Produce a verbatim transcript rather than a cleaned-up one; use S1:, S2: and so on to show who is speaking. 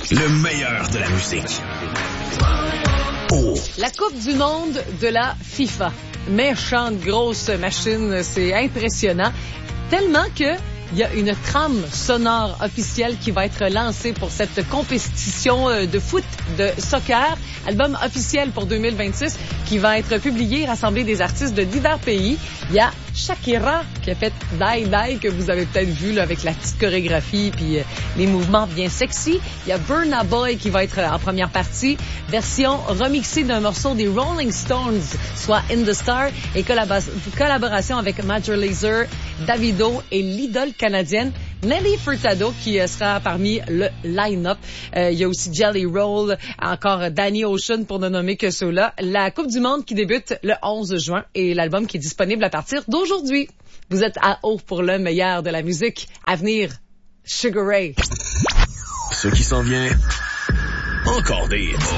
S1: Le meilleur de la musique. Oh.
S2: La Coupe du monde de la FIFA. Méchante grosse machine, c'est impressionnant. Tellement que il y a une trame sonore officielle qui va être lancée pour cette compétition de foot, de soccer, album officiel pour deux mille vingt-six qui va être publié, rassembler des artistes de divers pays. Il y a Shakira qui a fait Die Die que vous avez peut-être vu là, avec la petite chorégraphie puis euh, les mouvements bien sexy. Il y a Burna Boy qui va être en première partie, version remixée d'un morceau des Rolling Stones, soit In the Star, et collab- collaboration avec Major Lazer, Davido et l'idole canadienne Nelly Furtado qui euh, sera parmi le line-up. Euh, il y a aussi Jelly Roll, encore Danny Ocean pour ne nommer que ceux-là. La Coupe du monde qui débute le onze juin et l'album qui est disponible à partir d'aujourd'hui. Vous êtes à haut pour le meilleur de la musique. À venir, Sugar Ray.
S1: Ce qui s'en vient, encore des hits.